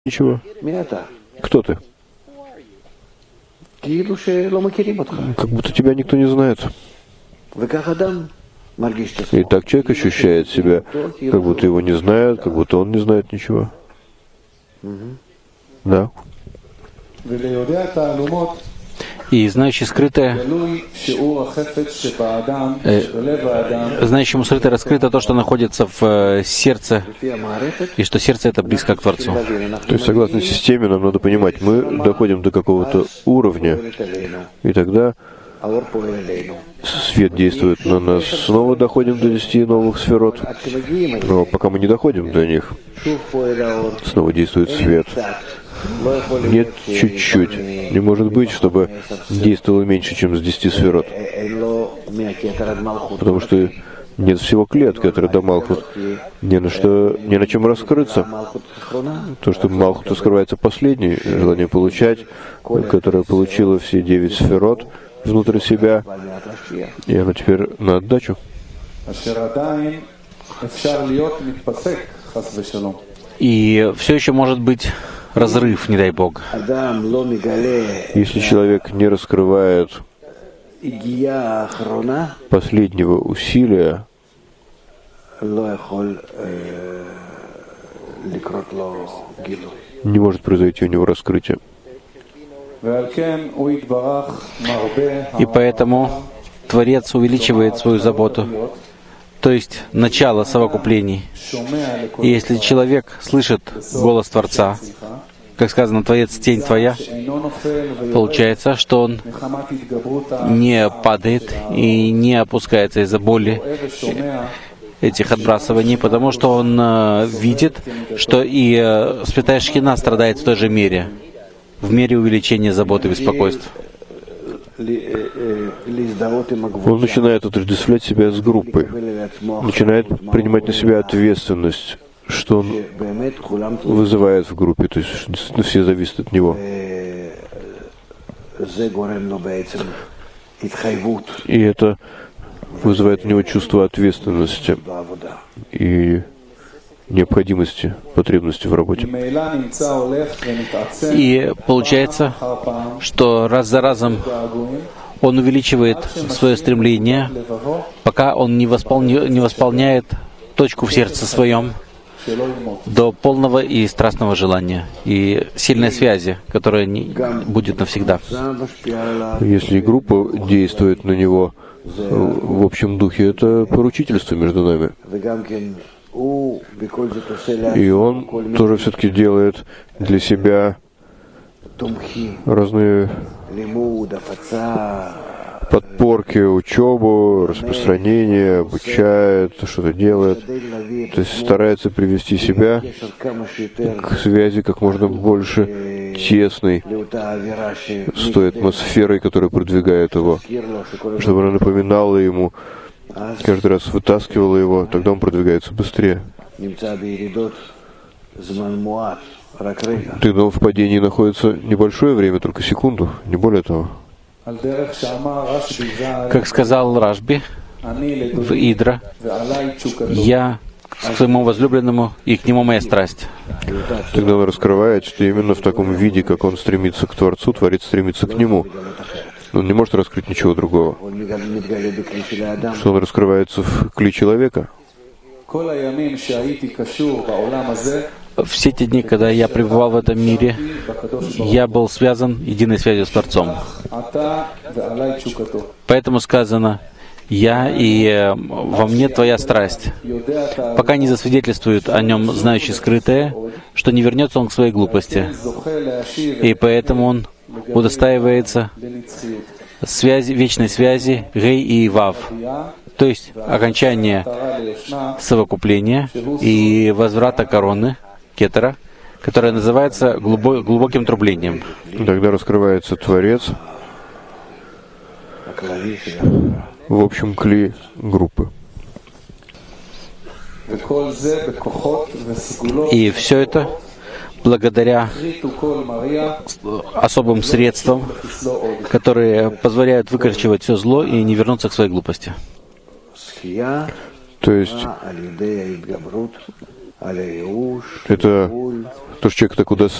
ничего. Кто ты? Как будто тебя никто не знает. И так человек ощущает себя, как будто его не знают, как будто он не знает ничего. Да. И знающий скрытое, знающему скрытое раскрыто то, что находится в сердце, и что сердце это близко к Творцу. То есть, согласно системе, нам надо понимать, мы доходим до какого-то уровня, и тогда свет действует на нас. Снова доходим до 10 новых сферот. Но пока мы не доходим до них, снова действует свет. Нет, чуть-чуть. Не может быть, чтобы действовало меньше, чем с 10 сферот. Потому что нет всего клетки, которая до Малхут. Ни на чем раскрыться. То, что Малхут скрывается последней, желание получать, которое получило все 9 сферот внутрь себя, и оно теперь на отдачу. И все еще может быть разрыв, не дай Бог. Если человек не раскрывает последнего усилия, не может произойти у него раскрытие. И поэтому Творец увеличивает свою заботу, то есть начало совокуплений. И если человек слышит голос Творца, как сказано, Творец — тень твоя, получается, что он не падает и не опускается из-за боли этих отбрасываний, потому что он видит, что и Святая Шхина страдает в той же мере, в мере увеличения заботы и беспокойств. Он начинает отождествлять себя с группой, начинает принимать на себя ответственность, что он вызывает в группе, то есть все зависят от него. И это вызывает у него чувство ответственности и необходимости, потребности в работе. И получается, что раз за разом он увеличивает свое стремление, пока он не восполняет точку в сердце своем до полного и страстного желания и сильной связи, которая будет навсегда. Если группа действует на него в общем духе, это поручительство между нами. И он тоже все-таки делает для себя разные подпорки, учебу, распространение, обучает, что-то делает. То есть старается привести себя к связи как можно больше тесной с той атмосферой, которая продвигает его, чтобы она напоминала ему, каждый раз вытаскивала его, тогда он продвигается быстрее. Тогда он в падении находится небольшое время, только секунду, не более того. Как сказал Рашби в Идра, «Я к своему возлюбленному, и к нему моя страсть». Тогда он раскрывает, что именно в таком виде, как он стремится к Творцу, Творец стремится к нему. Он не может раскрыть ничего другого. Что он раскрывается в кли человека. Все те дни, когда я пребывал в этом мире, я был связан единой связью с Творцом. Поэтому сказано, «Я и во мне твоя страсть». Пока не засвидетельствует о нем знающий скрытое, что не вернется он к своей глупости. И поэтому он удостаивается связи, вечной связи Гей и Вав, то есть окончание совокупления и возврата короны, кетера, которая называется глубоким трублением. Тогда раскрывается Творец в общем кли группы. И все это благодаря особым средствам, которые позволяют выкорчевать все зло и не вернуться к своей глупости. То есть Это то, что человек так